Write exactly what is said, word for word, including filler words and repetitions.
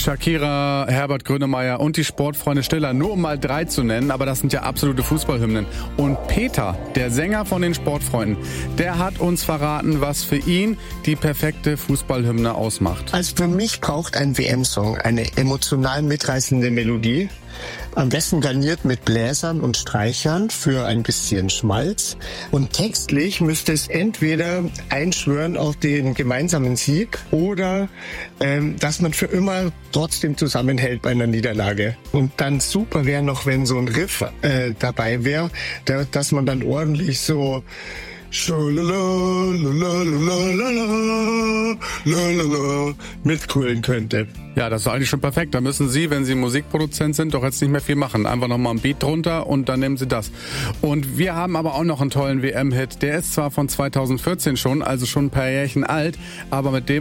Shakira, Herbert Grönemeyer und die Sportfreunde Stiller, nur um mal drei zu nennen, aber das sind ja absolute Fußballhymnen. Und Peter, der Sänger von den Sportfreunden, der hat uns verraten, was für ihn die perfekte Fußballhymne ausmacht. Also für mich braucht ein W M-Song eine emotional mitreißende Melodie, am besten garniert mit Bläsern und Streichern für ein bisschen Schmalz. Und textlich müsste es entweder einschwören auf den gemeinsamen Sieg oder ähm, dass man für immer trotzdem zusammenhält bei einer Niederlage. Und dann super wäre noch, wenn so ein Riff äh, dabei wäre, da, dass man dann ordentlich so mitgrölen könnte. Ja, das ist eigentlich schon perfekt. Da müssen Sie, wenn Sie Musikproduzent sind, doch jetzt nicht mehr viel machen. Einfach nochmal ein Beat drunter und dann nehmen Sie das. Und wir haben aber auch noch einen tollen W M-Hit. Der ist zwar von zweitausendvierzehn schon, also schon ein paar Jährchen alt, aber mit dem